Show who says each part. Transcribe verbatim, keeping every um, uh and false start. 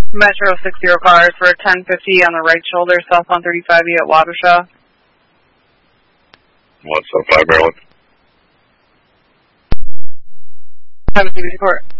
Speaker 1: Metro six zero cars for ten fifty on the right shoulder, south one thirty-five E at Wabasha.
Speaker 2: one seven five, Maryland.
Speaker 1: Have a C B C court.